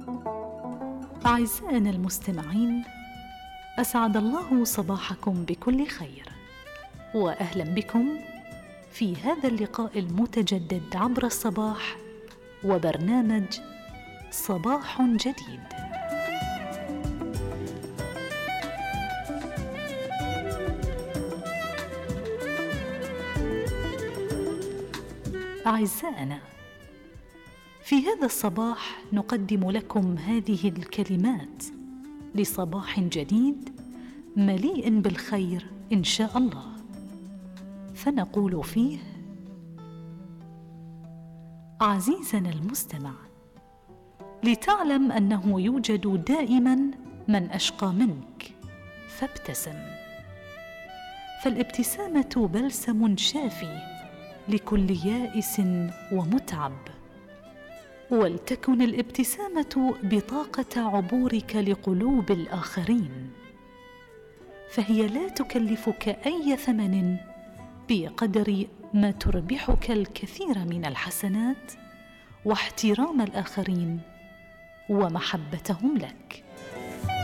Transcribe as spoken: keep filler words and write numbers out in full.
أعزائنا المستمعين، أسعد الله صباحكم بكل خير، وأهلا بكم في هذا اللقاء المتجدد عبر الصباح وبرنامج صباح جديد. أعزائنا، في هذا الصباح نقدم لكم هذه الكلمات لصباح جديد مليء بالخير إن شاء الله، فنقول فيه: عزيزنا المستمع، لتعلم أنه يوجد دائما من أشقى منك فابتسم، فالابتسامة بلسم شافي لكل يائس ومتعب، ولتكن الابتسامة بطاقة عبورك لقلوب الآخرين، فهي لا تكلفك أي ثمن بقدر ما تربحك الكثير من الحسنات واحترام الآخرين ومحبتهم لك.